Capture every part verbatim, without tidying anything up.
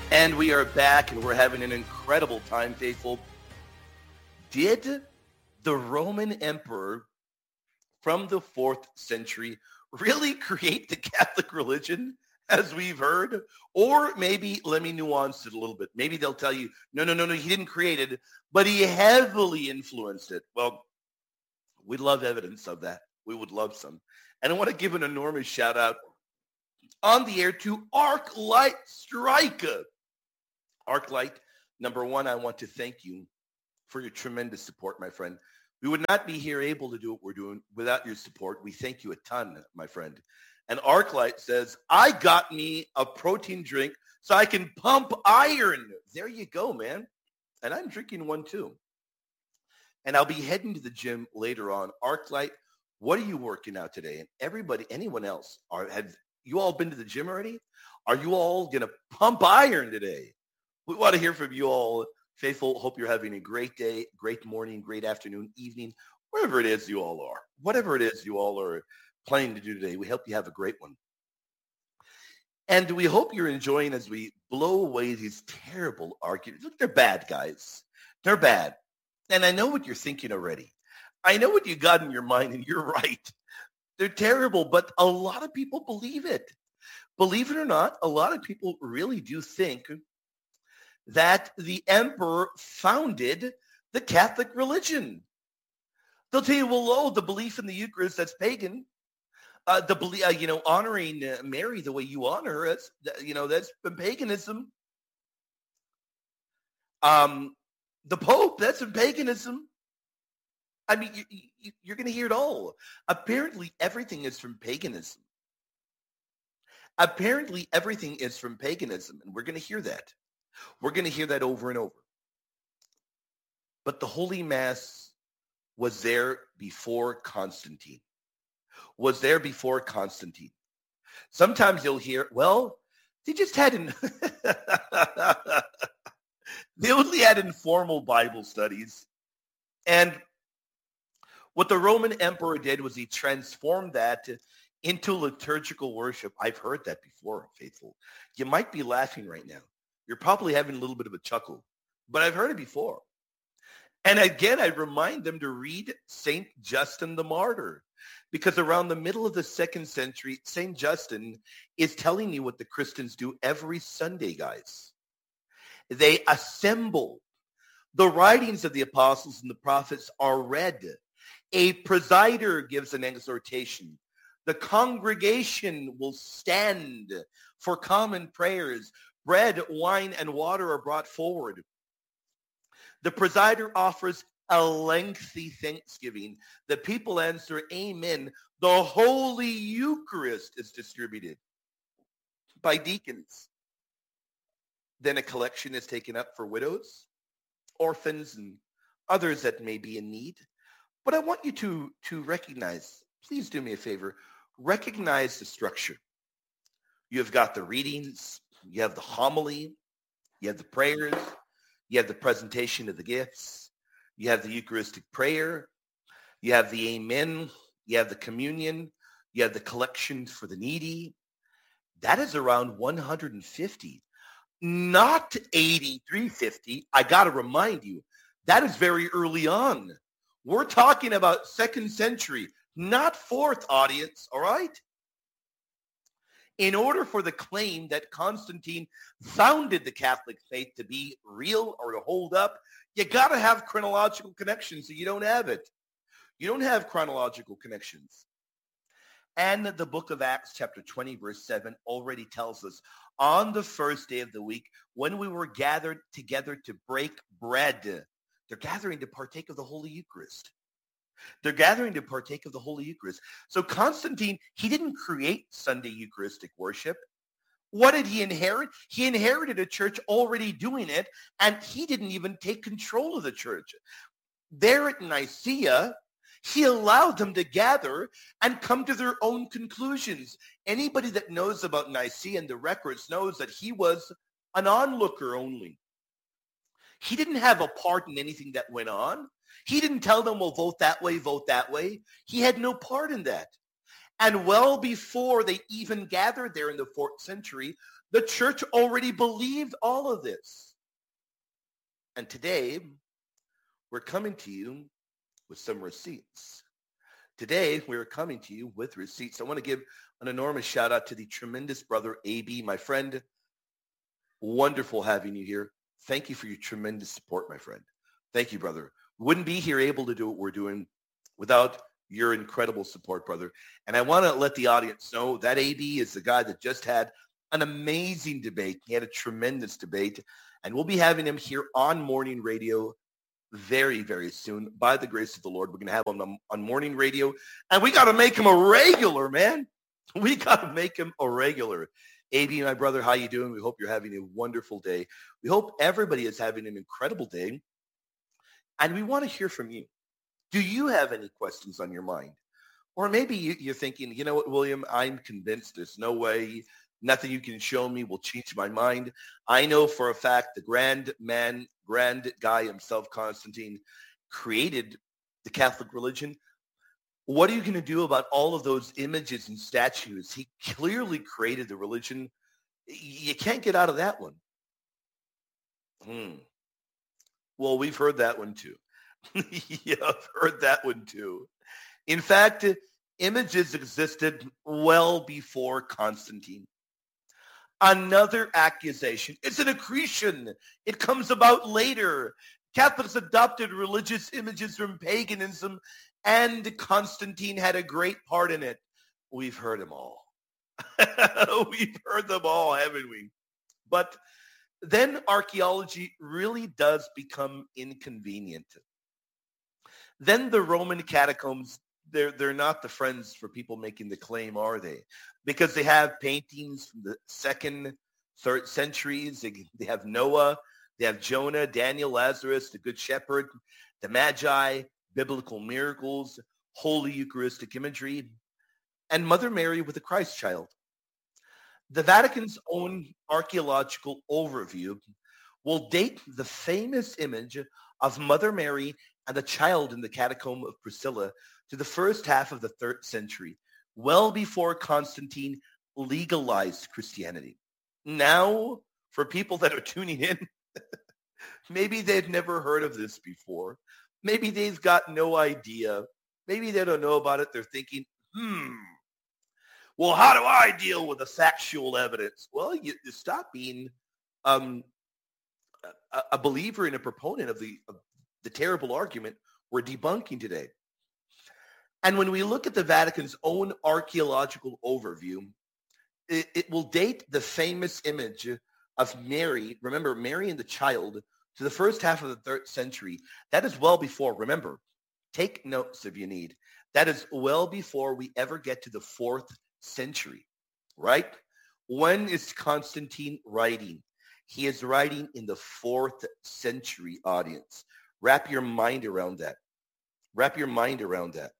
And we are back, and we're having an incredible time, faithful. Did the Roman emperor from the fourth century really create the Catholic religion, as we've heard? Or maybe, let me nuance it a little bit. Maybe they'll tell you, no, no, no, no, he didn't create it, but he heavily influenced it. Well, we'd love evidence of that. We would love some. And I want to give an enormous shout out on the air to ArcLight Strike. ArcLight, number one, I want to thank you for your tremendous support, my friend. We would not be here able to do what we're doing without your support. We thank you a ton, my friend. And ArcLight says, I got me a protein drink so I can pump iron. There you go, man. And I'm drinking one too. And I'll be heading to the gym later on. ArcLight, what are you working out today? And everybody, anyone else, are have you all been to the gym already? Are you all going to pump iron today? We want to hear from you all, faithful. Hope you're having a great day, great morning, great afternoon, evening, wherever it is you all are. Whatever it is you all are planning to do today, we hope you have a great one. And we hope you're enjoying as we blow away these terrible arguments. Look, they're bad, guys. They're bad. And I know what you're thinking already. I know what you got in your mind, and you're right. They're terrible, but a lot of people believe it. Believe it or not, a lot of people really do think that the emperor founded the Catholic religion. They'll tell you, well, oh, the belief in the Eucharist, that's pagan. Uh, the belief, uh, you know, honoring uh, Mary the way you honor her, that's, you know, that's paganism. Um, the Pope, that's paganism. I mean, you, you, you're going to hear it all. Apparently, everything is from paganism. Apparently, everything is from paganism, and we're going to hear that. We're going to hear that over and over. But the Holy Mass was there before Constantine. Was there before Constantine. Sometimes you'll hear, well, they just had an they only had informal Bible studies. And what the Roman emperor did was he transformed that into liturgical worship. I've heard that before, faithful. You might be laughing right now. You're probably having a little bit of a chuckle, but I've heard it before. And again, I remind them to read Saint Justin the Martyr, because around the middle of the second century, Saint Justin is telling you what the Christians do every Sunday, guys. They assemble. The writings of the apostles and the prophets are read. A presider gives an exhortation. The congregation will stand for common prayers. Bread, wine, and water are brought forward. The presider offers a lengthy thanksgiving. The people answer, Amen. The Holy Eucharist is distributed by deacons. Then a collection is taken up for widows, orphans, and others that may be in need. But I want you to, to recognize, please do me a favor, recognize the structure. You've got the readings, you have the homily, you have the prayers, you have the presentation of the gifts, you have the Eucharistic prayer, you have the Amen, you have the communion, you have the collections for the needy. That is around one hundred fifty, not eighty-three fifty. I got to remind you, that is very early on. We're talking about second century, not fourth, audience, all right? In order for the claim that Constantine founded the Catholic faith to be real or to hold up, you got to have chronological connections, so you don't have it. You don't have chronological connections. And the book of Acts, chapter twenty, verse seven, already tells us, on the first day of the week, when we were gathered together to break bread, they're gathering to partake of the Holy Eucharist. They're gathering to partake of the Holy Eucharist. So Constantine, he didn't create Sunday Eucharistic worship. What did he inherit? He inherited a church already doing it, and he didn't even take control of the church. There at Nicaea, he allowed them to gather and come to their own conclusions. Anybody that knows about Nicaea and the records knows that he was an onlooker only. He didn't have a part in anything that went on. He didn't tell them, well, vote that way, vote that way. He had no part in that. And well before they even gathered there in the fourth century, The church already believed all of this. And today, we're coming to you with some receipts. Today, we're coming to you with receipts. I want to give an enormous shout out to the tremendous brother A B, my friend. Wonderful having you here. Thank you for your tremendous support, my friend. Thank you, brother. We wouldn't be here able to do what we're doing without your incredible support, brother. And I want to let the audience know that A B is the guy that just had an amazing debate. He had a tremendous debate. And we'll be having him here on Morning Radio very, very soon. By the grace of the Lord, we're going to have him on, on Morning Radio. And we got to make him a regular, man. We got to make him a regular. A B, my brother, how you doing? We hope you're having a wonderful day. We hope everybody is having an incredible day. And we want to hear from you. Do you have any questions on your mind? Or maybe you, you're thinking, you know what, William, I'm convinced there's no way, nothing you can show me will change my mind. I know for a fact the grand man, grand guy himself, Constantine, created the Catholic religion. What are you going to do about all of those images and statues? He clearly created the religion. You can't get out of that one. Hmm. Well, we've heard that one too. Yeah, I've heard that one too. In fact, images existed well before Constantine. Another accusation. It's an accretion. It comes about later. Catholics adopted religious images from paganism, and Constantine had a great part in it. We've heard them all. We've heard them all, haven't we? But then archaeology really does become inconvenient. Then the Roman catacombs, they're, they're not the friends for people making the claim, are they? Because they have paintings from the second, third centuries. They, they have Noah, they have Jonah, Daniel, Lazarus, the Good Shepherd, the Magi, biblical miracles, holy Eucharistic imagery, and Mother Mary with the Christ child. The Vatican's own archaeological overview will date the famous image of Mother Mary and the child in the catacomb of Priscilla to the first half of the third century, well before Constantine legalized Christianity. Now, for people that are tuning in, maybe they've never heard of this before. Maybe they've got no idea. Maybe they don't know about it. They're thinking, hmm, well, how do I deal with the factual evidence? Well, you, you stop being um, a, a believer and a proponent of the, of the terrible argument we're debunking today. And when we look at the Vatican's own archaeological overview, it, it will date the famous image of Mary, remember, Mary and the child, to the first half of the third century. That is well before, remember, take notes if you need. That is well before we ever get to the fourth century, right? When is Constantine writing? He is writing in the fourth century, audience. Wrap your mind around that. Wrap your mind around that.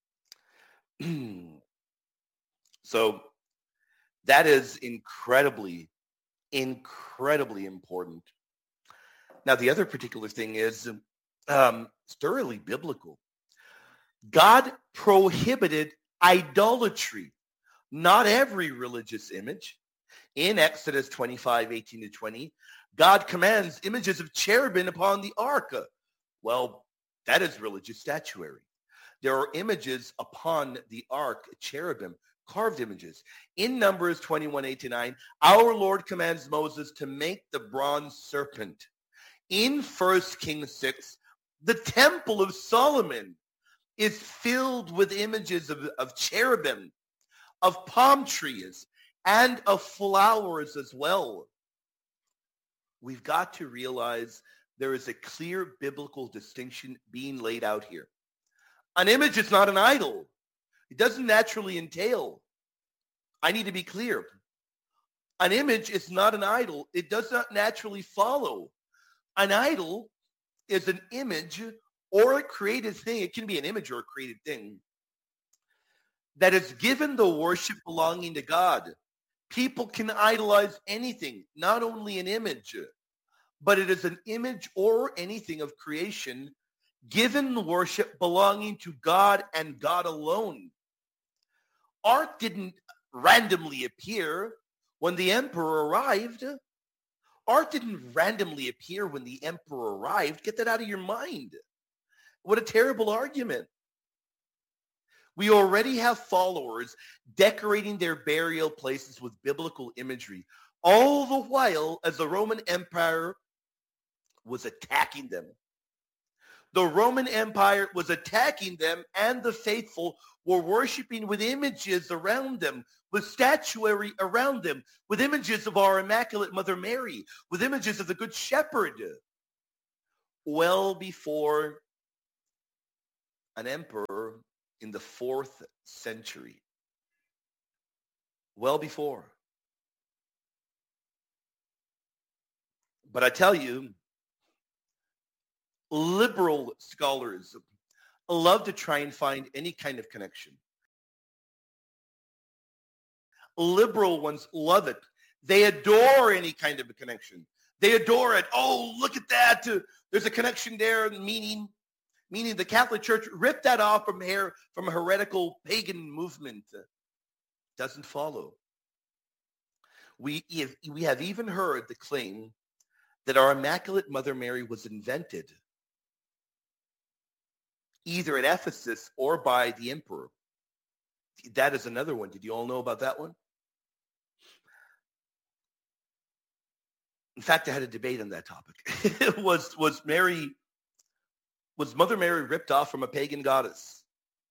So that is incredibly, incredibly important. Now, the other particular thing is um, it's thoroughly biblical. God prohibited idolatry, not every religious image. In Exodus twenty-five, eighteen to twenty, God commands images of cherubim upon the ark. Well, that is religious statuary. There are images upon the ark, cherubim, carved images. In Numbers twenty-one, eight to nine, our Lord commands Moses to make the bronze serpent. In First Kings six, the Temple of Solomon is filled with images of, of cherubim, of palm trees, and of flowers as well. We've got to realize there is a clear biblical distinction being laid out here. An image is not an idol. It doesn't naturally entail. I need to be clear. An image is not an idol. It does not naturally follow. An idol is an image or a created thing. It can be an image or a created thing that is given the worship belonging to God. People can idolize anything, not only an image, but it is an image or anything of creation given the worship belonging to God and God alone. Art didn't randomly appear when the emperor arrived. Art didn't randomly appear when the emperor arrived. Get that out of your mind. What a terrible argument. We already have followers decorating their burial places with biblical imagery, all the while as the Roman Empire was attacking them. The Roman Empire was attacking them, and the faithful were worshiping with images around them, with statuary around them, with images of our Immaculate Mother Mary, with images of the Good Shepherd, well before an emperor in the fourth century. Well before. But I tell you, liberal scholars love to try and find any kind of connection. Liberal ones love it. They adore any kind of a connection. They adore it. Oh, look at that. There's a connection there, meaning meaning the Catholic Church ripped that off from here from a heretical pagan movement. Doesn't follow. We, we have even heard the claim that our Immaculate Mother Mary was invented either at Ephesus or by the emperor. That is another one. Did you all know about that one? In fact, I had a debate on that topic. was was Mary, was Mother Mary ripped off from a pagan goddess?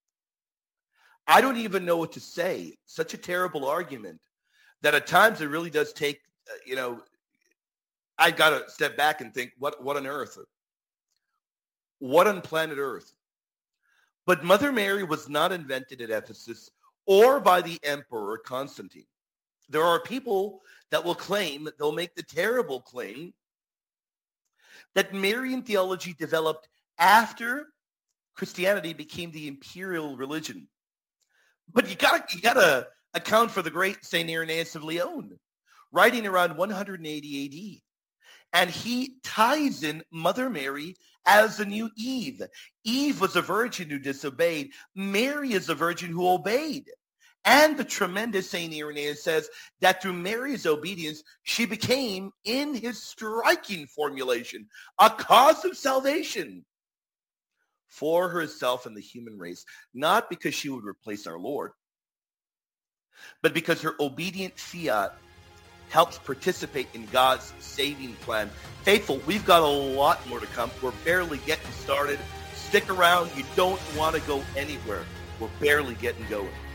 I don't even know what to say. Such a terrible argument that at times it really does take, uh, you know, I got to step back and think, what, what on earth? What on planet Earth? But Mother Mary was not invented at Ephesus or by the Emperor Constantine. There are people that will claim, they'll make the terrible claim that Marian theology developed after Christianity became the imperial religion. But you got you got to account for the great Saint Irenaeus of Lyon, writing around one hundred eighty A D. And he ties in Mother Mary as the new Eve. Eve was a virgin who disobeyed. Mary is a virgin who obeyed. And the tremendous Saint Irenaeus says that through Mary's obedience, she became, in his striking formulation, a cause of salvation for herself and the human race, not because she would replace our Lord, but because her obedient fiat helps participate in God's saving plan. Faithful, we've got a lot more to come. We're barely getting started. Stick around. You don't want to go anywhere. We're barely getting going.